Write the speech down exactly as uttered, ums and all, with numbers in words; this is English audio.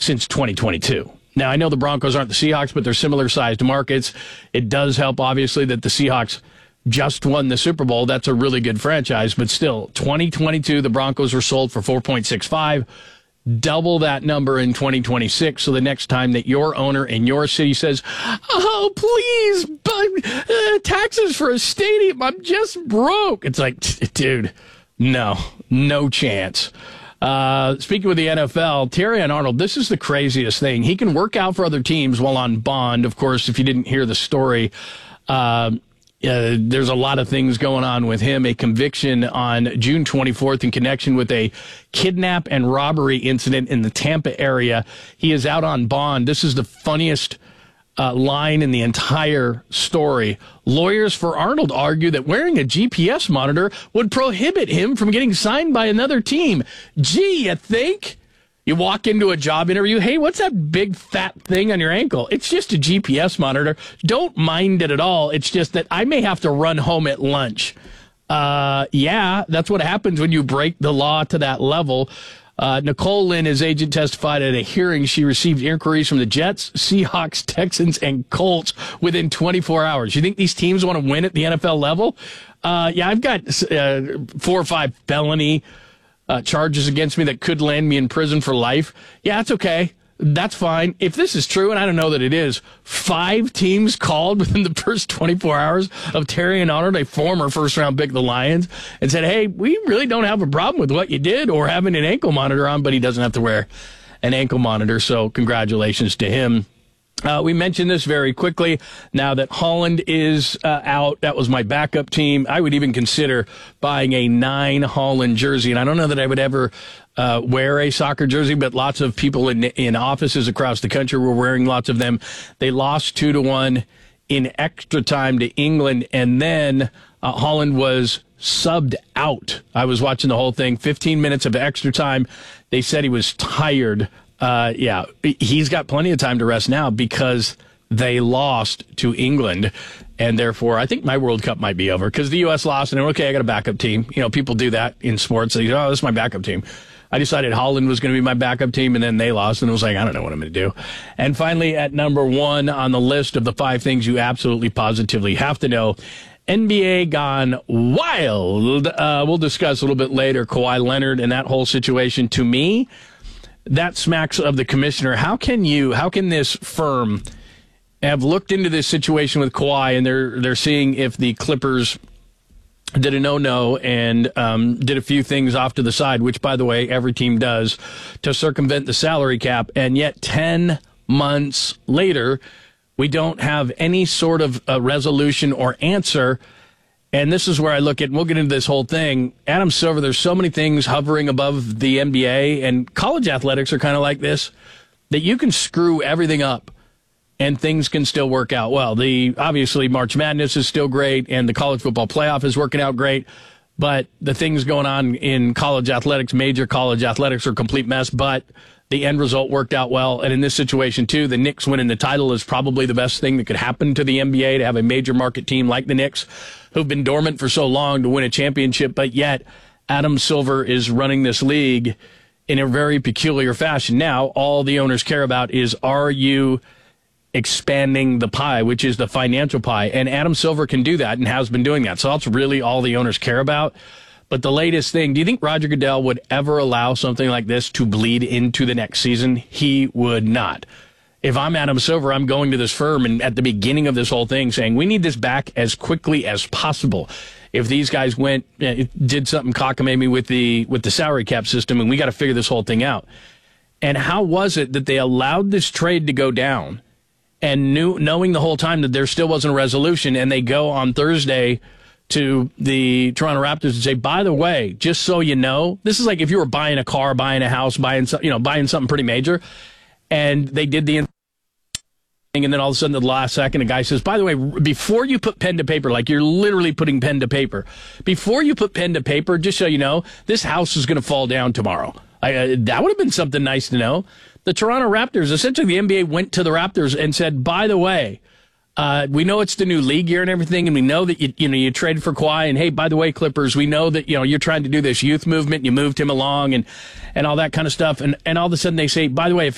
since twenty twenty-two. Now, I know the Broncos aren't the Seahawks, but they're similar-sized markets. It does help, obviously, that the Seahawks just won the Super Bowl. That's a really good franchise, but still, twenty twenty-two, the Broncos were sold for four point six five. Double that number in twenty twenty-six. So the next time that your owner in your city says, oh, please, but, uh, taxes for a stadium, I'm just broke. It's like, dude, no, no chance. Uh, speaking with the N F L, Terrion Arnold, this is the craziest thing. He can work out for other teams while on bond. Of course, if you didn't hear the story, uh, Uh, there's a lot of things going on with him. A conviction on June twenty-fourth in connection with a kidnap and robbery incident in the Tampa area. He is out on bond. This is the funniest uh, line in the entire story. Lawyers for Arnold argue that wearing a G P S monitor would prohibit him from getting signed by another team. Gee, you think? You walk into a job interview, hey, what's that big fat thing on your ankle? It's just a G P S monitor. Don't mind it at all. It's just that I may have to run home at lunch. Uh, yeah, that's what happens when you break the law to that level. Uh, Nicole Lynn, his agent, testified at a hearing she received inquiries from the Jets, Seahawks, Texans, and Colts within twenty-four hours. You think these teams want to win at the N F L level? Uh, yeah, I've got uh, four or five felony Uh, charges against me that could land me in prison for life. Yeah, that's okay. That's fine. If this is true, and I don't know that it is, five teams called within the first twenty-four hours of Terrion Arnold, a former first-round pick of the Lions, and said, hey, we really don't have a problem with what you did or having an ankle monitor on, but he doesn't have to wear an ankle monitor, so congratulations to him. Uh, we mentioned this very quickly. Now that Holland is uh, out, that was my backup team. I would even consider buying a nine Holland jersey. And I don't know that I would ever uh, wear a soccer jersey, but lots of people in in offices across the country were wearing lots of them. They lost two to one in extra time to England, and then uh, Holland was subbed out. I was watching the whole thing, fifteen minutes of extra time. They said he was tired. Uh, yeah, he's got plenty of time to rest now because they lost to England, and therefore I think my World Cup might be over because the U S lost, and okay, I got a backup team. You know, people do that in sports. They go, oh, this is my backup team. I decided Holland was going to be my backup team, and then they lost, and it was like, I don't know what I'm going to do. And finally, at number one on the list of the five things you absolutely positively have to know, N B A gone wild. Uh, we'll discuss a little bit later Kawhi Leonard and that whole situation. To me, that smacks of the commissioner. How can you, how can this firm have looked into this situation with Kawhi, and they're they're seeing if the Clippers did a no-no and um, did a few things off to the side, which, by the way, every team does, to circumvent the salary cap, and yet ten months later, we don't have any sort of a resolution or answer. And this is where I look at, and we'll get into this whole thing, Adam Silver, there's so many things hovering above the N B A, and college athletics are kind of like this, that you can screw everything up and things can still work out well. The obviously, March Madness is still great, and the college football playoff is working out great, but the things going on in college athletics, major college athletics, are a complete mess, but the end result worked out well. And in this situation, too, the Knicks winning the title is probably the best thing that could happen to the N B A, to have a major market team like the Knicks, who've been dormant for so long, to win a championship. But yet, Adam Silver is running this league in a very peculiar fashion. Now, all the owners care about is, are you expanding the pie, which is the financial pie? And Adam Silver can do that and has been doing that. So that's really all the owners care about. But the latest thing, do you think Roger Goodell would ever allow something like this to bleed into the next season? He would not. If I'm Adam Silver, I'm going to this firm and at the beginning of this whole thing saying, we need this back as quickly as possible. If these guys went, did something cockamamie with the, with the salary cap system, and we got to figure this whole thing out. And how was it that they allowed this trade to go down and knew, knowing the whole time that there still wasn't a resolution, and they go on Thursday to the Toronto Raptors and say, by the way, just so you know, this is like if you were buying a car, buying a house, buying some, you know, buying something pretty major, and they did the thing, and then all of a sudden, at the last second, a guy says, by the way, before you put pen to paper, like you're literally putting pen to paper, before you put pen to paper, just so you know, this house is going to fall down tomorrow. I, uh, that would have been something nice to know. The Toronto Raptors, essentially the N B A went to the Raptors and said, by the way, Uh, we know it's the new league year and everything, and we know that you, you know you traded for Kawhi. And hey, by the way, Clippers, we know that you know you're trying to do this youth movement. And you moved him along, and and all that kind of stuff. And and all of a sudden they say, by the way, if